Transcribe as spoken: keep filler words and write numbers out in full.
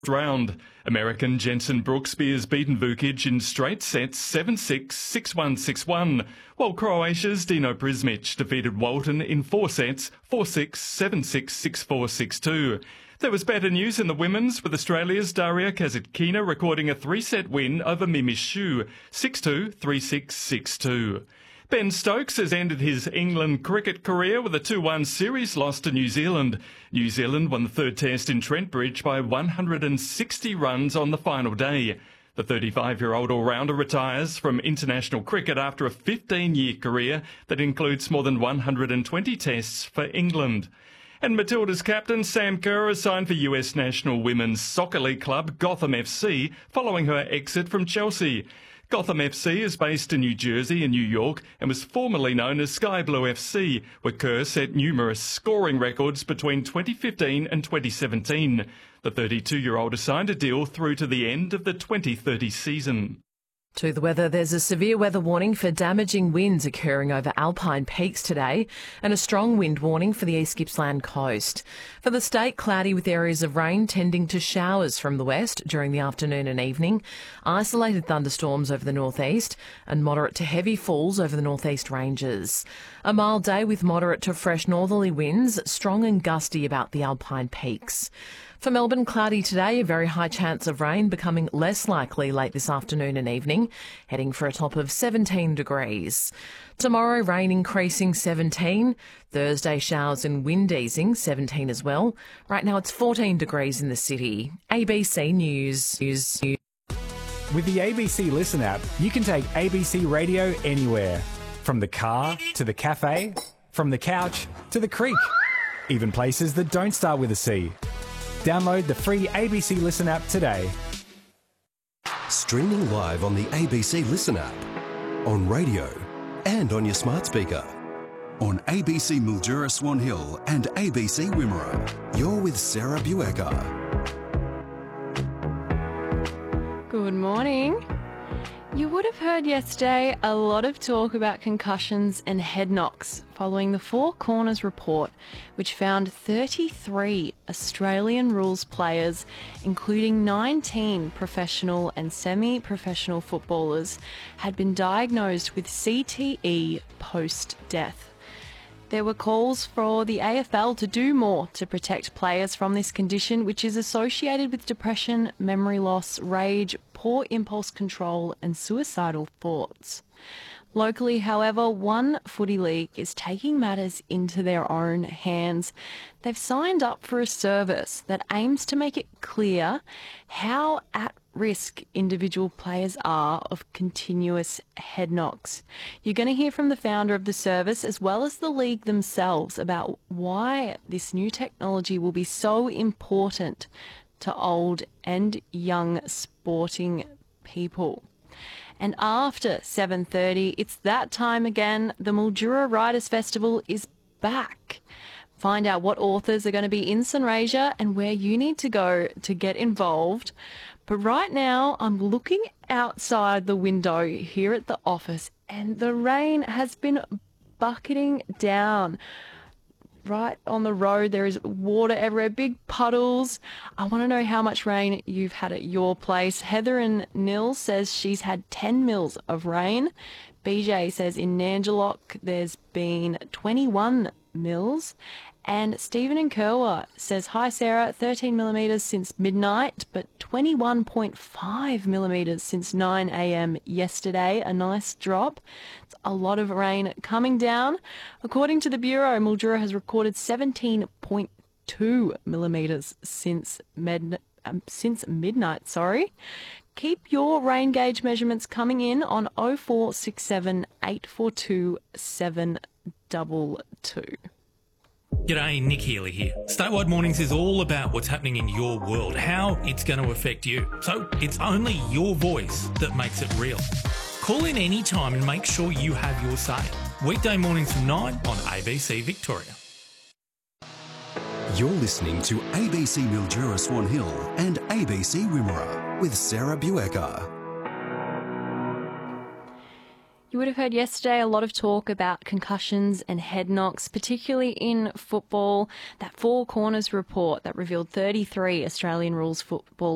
round. American Jensen Brooksby has beaten Vukic in straight sets seven six, six one, six one, while Croatia's Dino Prismic defeated Walton in four sets four six, seven six, six four, six two. There was better news in the women's, with Australia's Daria Kasatkina recording a three-set win over Mimi Xu, six two, three six, six two. Ben Stokes has ended his England cricket career with a two one series loss to New Zealand. New Zealand won the third test in Trent Bridge by one hundred sixty runs on the final day. The thirty-five-year-old all-rounder retires from international cricket after a fifteen-year career that includes more than one hundred twenty tests for England. And Matilda's captain Sam Kerr has signed for U S National Women's Soccer League club Gotham F C following her exit from Chelsea. Gotham F C is based in New Jersey and New York and was formerly known as Sky Blue F C, where Kerr set numerous scoring records between twenty fifteen and twenty seventeen. The thirty-two-year-old has signed a deal through to the end of the twenty thirty season. To the weather, there's a severe weather warning for damaging winds occurring over Alpine Peaks today and a strong wind warning for the East Gippsland coast. For the state, cloudy with areas of rain tending to showers from the west during the afternoon and evening, isolated thunderstorms over the northeast and moderate to heavy falls over the northeast ranges. A mild day with moderate to fresh northerly winds, strong and gusty about the Alpine Peaks. For Melbourne, cloudy today, a very high chance of rain becoming less likely late this afternoon and evening, heading for a top of seventeen degrees. Tomorrow, rain increasing seventeen. Thursday, showers and wind easing, seventeen as well. Right now, it's fourteen degrees in the city. A B C News. News. With the A B C Listen app, you can take A B C Radio anywhere. From the car to the cafe, from the couch to the creek, even places that don't start with a C. Download the free A B C Listen app today. Streaming live on the A B C Listen app, on radio and on your smart speaker. On A B C Mildura Swan Hill and A B C Wimmera, you're with Sarah Buecker. Good morning. You would have heard yesterday a lot of talk about concussions and head knocks following the Four Corners report, which found thirty-three Australian rules players, including nineteen professional and semi-professional footballers, had been diagnosed with C T E post-death. There were calls for the A F L to do more to protect players from this condition, which is associated with depression, memory loss, rage, poor impulse control and suicidal thoughts. Locally, however, one footy league is taking matters into their own hands. They've signed up for a service that aims to make it clear how at risk individual players are of continuous head knocks. You're going to hear from the founder of the service as well as the league themselves about why this new technology will be so important to old and young sporting people. And after seven thirty, it's that time again. The Mildura Writers' Festival is back. Find out what authors are going to be in Sunraysia and where you need to go to get involved. But right now, I'm looking outside the window here at the office and the rain has been bucketing down. Right on the road, there is water everywhere, big puddles. I want to know how much rain you've had at your place. Heather in Nil says she's had ten mils of rain. B J says in Nangelock there's been twenty-one mils. And Stephen in Kerwa says, hi Sarah, thirteen millimetres since midnight, but twenty-one point five millimetres since nine a m yesterday. A nice drop. It's a lot of rain coming down. According to the Bureau, Mildura has recorded seventeen point two millimetres since med- um, since midnight. Sorry. Keep your rain gauge measurements coming in on oh four six seven, eight four two, seven two two. G'day, Nick Healy here. Statewide Mornings is all about what's happening in your world, how it's going to affect you. So it's only your voice that makes it real. Call in any time and make sure you have your say. Weekday mornings from nine on A B C Victoria. You're listening to A B C Mildura Swan Hill and A B C Wimmera with Sarah Buecker. You would have heard yesterday a lot of talk about concussions and head knocks, particularly in football. That Four Corners report that revealed thirty-three Australian rules football